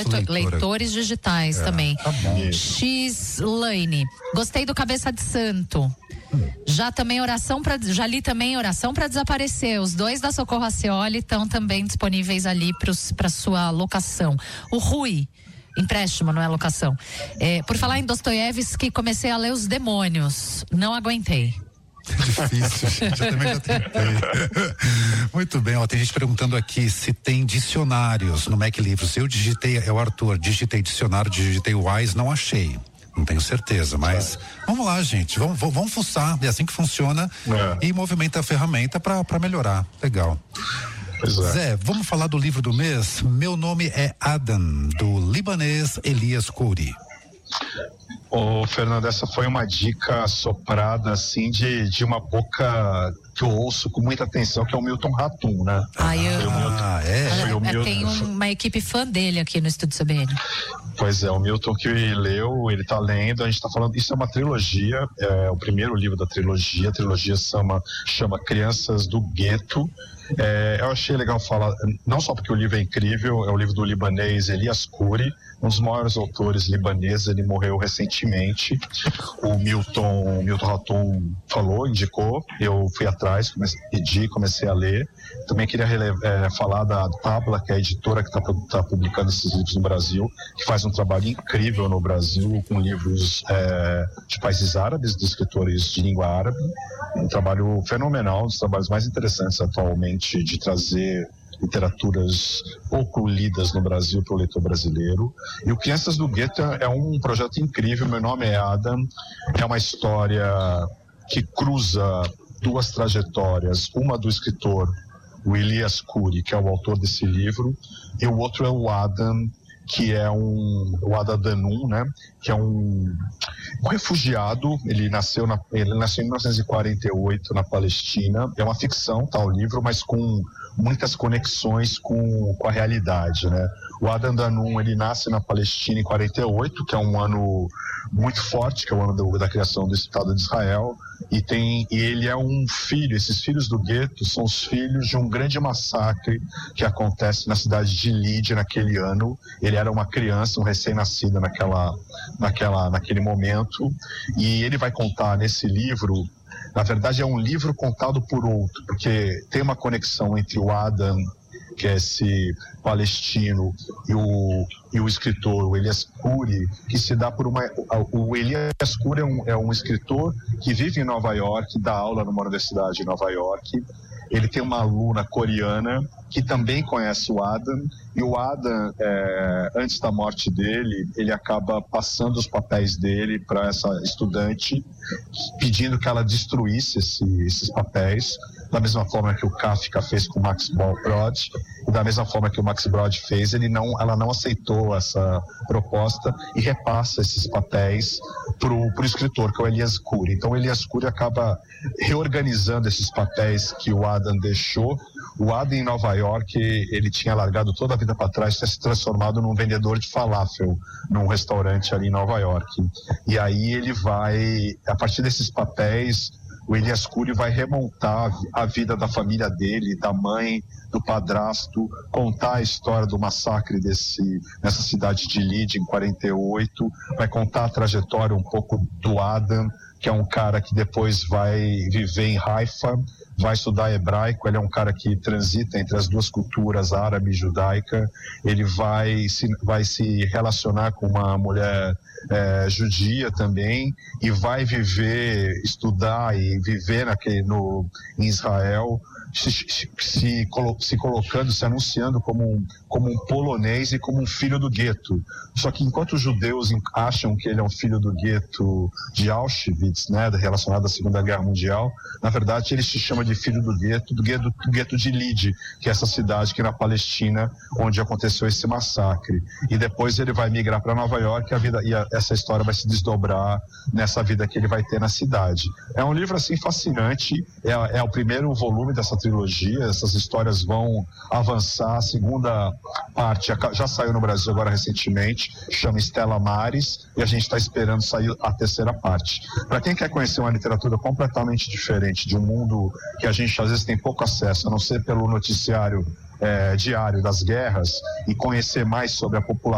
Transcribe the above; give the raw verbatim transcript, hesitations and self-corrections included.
leitor, leitora. leitores digitais é, também. Tá bom. X Lane, gostei do Cabeça de Santo. Já também oração para já li também Oração para Desaparecer. Os dois da Socorro Acioli estão também disponíveis ali para sua locação. O Rui, empréstimo, não é locação. É, por falar em Dostoiévski, comecei a ler Os Demônios. Não aguentei. Difícil, gente, eu também já tentei. Muito bem, ó, tem gente perguntando aqui se tem dicionários no Mac Livros. Eu digitei, é o Arthur, digitei dicionário, digitei Wise, não achei. Não tenho certeza, mas é. vamos lá, gente, vamos, vamos, vamos fuçar, é assim que funciona é. E movimenta a ferramenta para melhorar. Legal. É. Zé, vamos falar do livro do mês? Meu Nome é Adam, do libanês Elias Khoury. Ô, Fernando, essa foi uma dica soprada, assim, de, de uma boca que eu ouço com muita atenção, que é o Milton Ratum, né? Ah, eu, ah é? eu, eu tenho uma equipe fã dele aqui no Estúdio C B N. Pois é, o Milton que leu, ele tá lendo, a gente tá falando, isso é uma trilogia, é o primeiro livro da trilogia, a trilogia chama, chama Crianças do Gueto. É, eu achei legal falar, não só porque o livro é incrível, é o livro do libanês Elias Khoury, um dos maiores autores libaneses, ele morreu recentemente. O Milton, o Milton Ratum falou, indicou, eu fui atrás, comecei, pedi, comecei a ler. Também queria é, falar da Tabla, que é a editora que está tá publicando esses livros no Brasil, que faz um trabalho incrível no Brasil, com livros é, de países árabes, de escritores de língua árabe. Um trabalho fenomenal, um dos trabalhos mais interessantes atualmente de trazer literaturas pouco lidas no Brasil para o leitor brasileiro. E o Crianças do Gueto é um projeto incrível. Meu nome é Adam, é uma história que cruza duas trajetórias, uma do escritor, o Elias Khoury, que é o autor desse livro, e o outro é o Adam, que é um, o Adam Danum, né, que é um, um refugiado. Ele nasceu, na, ele nasceu em mil novecentos e quarenta e oito na Palestina. É uma ficção, tá, o livro, mas com muitas conexões com, com a realidade, né. O Adam Danum, ele nasce na Palestina em quarenta e oito, que é um ano muito forte, que é o ano do, da criação do Estado de Israel, e, tem, e ele é um filho, esses filhos do gueto são os filhos de um grande massacre que acontece na cidade de Lide naquele ano. Ele era uma criança, um recém-nascido naquela, naquela, naquele momento, e ele vai contar nesse livro, na verdade é um livro contado por outro, porque tem uma conexão entre o Adam, que é esse palestino, e o, e o escritor, o Elias Khoury, que se dá por uma... O Elias Khoury é um, é um escritor que vive em Nova York, dá aula numa universidade em Nova York. Ele tem uma aluna coreana que também conhece o Adam, e o Adam, é, antes da morte dele, ele acaba passando os papéis dele para essa estudante, pedindo que ela destruísse esse, esses papéis, da mesma forma que o Kafka fez com o Max Brod, e da mesma forma que o Max Brod fez, ele não, ela não aceitou essa proposta e repassa esses papéis para o escritor, que é o Elias Khoury. Então o Elias Khoury acaba reorganizando esses papéis que o Adam deixou. O Adam em Nova York, ele tinha largado toda a vida para trás, tinha se transformado num vendedor de falafel num restaurante ali em Nova York. E aí ele vai, a partir desses papéis, o Elias Khoury vai remontar a vida da família dele, da mãe, do padrasto, contar a história do massacre desse, nessa cidade de Lide em quarenta e oito, vai contar a trajetória um pouco do Adam, que é um cara que depois vai viver em Haifa, vai estudar hebraico. Ele é um cara que transita entre as duas culturas, árabe e judaica. Ele vai se, vai se relacionar com uma mulher é, judia também, e vai viver, estudar e viver naquele, no, em Israel, se, se, se colocando, se anunciando como um, como um polonês e como um filho do gueto. Só que enquanto os judeus acham que ele é um filho do gueto de Auschwitz, né, relacionado à Segunda Guerra Mundial, na verdade ele se chama de filho do gueto, do gueto, do gueto de Lide, que é essa cidade que é na Palestina, onde aconteceu esse massacre. E depois ele vai migrar para Nova York, e, a vida, e a, essa história vai se desdobrar nessa vida que ele vai ter na cidade. É um livro assim fascinante, é, é o primeiro volume dessa trilogia. Essas histórias vão avançar. A segunda parte já saiu no Brasil agora recentemente, chama Stella Maris, e a gente está esperando sair a terceira parte. Para quem quer conhecer uma literatura completamente diferente, de um mundo que a gente às vezes tem pouco acesso, a não ser pelo noticiário é, diário das guerras, e conhecer mais sobre a população